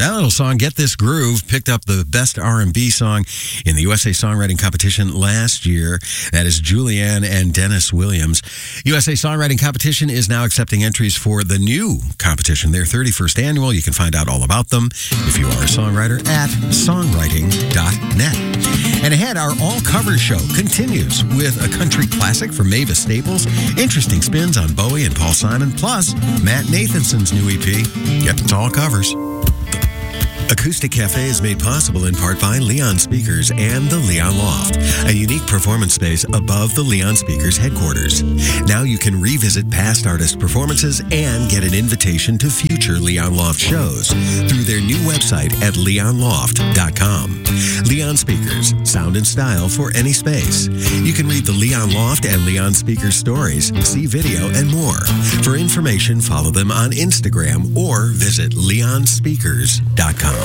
That little song, Get This Groove, picked up the Best R&B Song in the USA Songwriting Competition last year. That is Julianne and Dennis Williams. USA Songwriting Competition is now accepting entries for the new competition, their 31st annual. You can find out all about them if you are a songwriter at songwriting.net. And ahead, our all-cover show continues with a country classic from Mavis Staples, interesting spins on Bowie and Paul Simon, plus Matt Nathanson's new EP. Yep, it's all covers. Acoustic Cafe is made possible in part by Leon Speakers and the Leon Loft, a unique performance space above the Leon Speakers headquarters. Now you can revisit past artist performances and get an invitation to future Leon Loft shows through their new website at leonloft.com. Leon Speakers, sound and style for any space. You can read the Leon Loft and Leon Speakers stories, see video, and more. For information, follow them on Instagram or visit leonspeakers.com.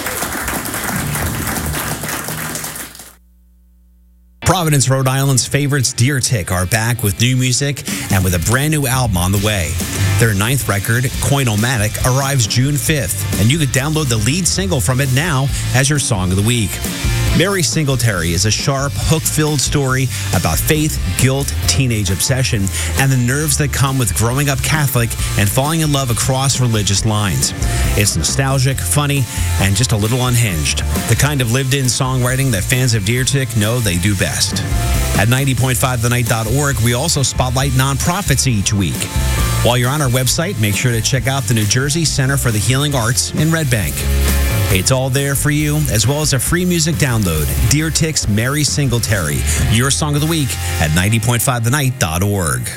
Providence, Rhode Island's favorites, Deer Tick, are back with new music and with a brand new album on the way. Their 9th record, Coin-O-Matic, arrives June 5th, and you can download the lead single from it now as your song of the week. Mary Singletary is a sharp, hook-filled story about faith, guilt, teenage obsession, and the nerves that come with growing up Catholic and falling in love across religious lines. It's nostalgic, funny, and just a little unhinged. The kind of lived-in songwriting that fans of Deer Tick know they do best. At 90.5thenight.org, we also spotlight nonprofits each week. While you're on our website, make sure to check out the New Jersey Center for the Healing Arts in Red Bank. It's all there for you, as well as a free music download. Deer Tick's Mary Singletary, your song of the week at 90.5thenight.org.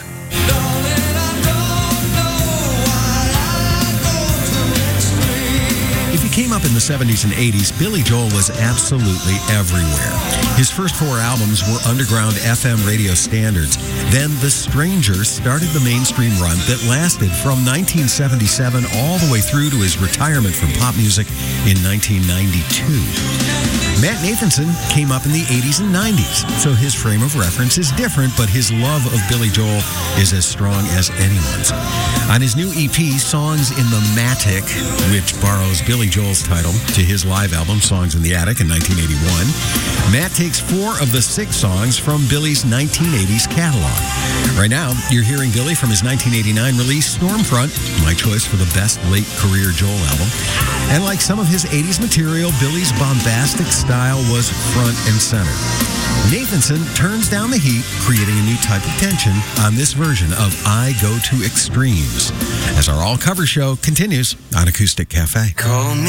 If you came up in the 70s and 80s, Billy Joel was absolutely everywhere. His first 4 albums were underground FM radio standards. Then The Stranger started the mainstream run that lasted from 1977 all the way through to his retirement from pop music in 1992. Matt Nathanson came up in the 80s and 90s, so his frame of reference is different, but his love of Billy Joel is as strong as anyone's. On his new EP, Songs in the Matic, which borrows Billy Joel's title to his live album, Songs in the Attic, in 1981, Matt takes 4 of the 6 songs from Billy's 1980s catalog. Right now, you're hearing Billy from his 1989 release, Stormfront, my choice for the best late career Joel album. And like some of his 80s material, Billy's bombastic style was front and center. Nathanson turns down the heat, creating a new type of tension on this version of I Go to Extremes, as our all-cover show continues on Acoustic Cafe. Call me.